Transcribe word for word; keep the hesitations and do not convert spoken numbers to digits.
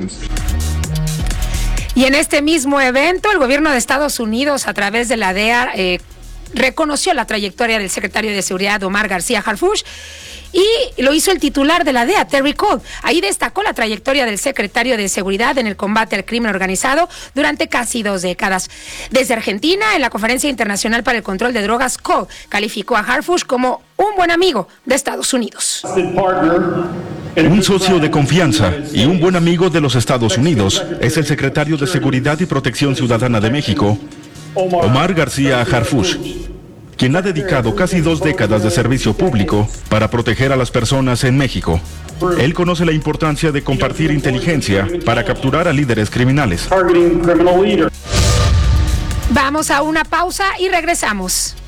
Y en este mismo evento, el gobierno de Estados Unidos, a través de la D E A, eh, reconoció la trayectoria del secretario de Seguridad, Omar García Harfuch, y lo hizo el titular de la D E A, Terry Cole. Ahí destacó la trayectoria del secretario de Seguridad en el combate al crimen organizado durante casi dos décadas. Desde Argentina, en la Conferencia Internacional para el Control de Drogas, Cole calificó a Harfuch como un buen amigo de Estados Unidos. Un socio de confianza y un buen amigo de los Estados Unidos es el secretario de Seguridad y Protección Ciudadana de México, Omar García Harfuch, quien ha dedicado casi dos décadas de servicio público para proteger a las personas en México. Él conoce la importancia de compartir inteligencia para capturar a líderes criminales. Vamos a una pausa y regresamos.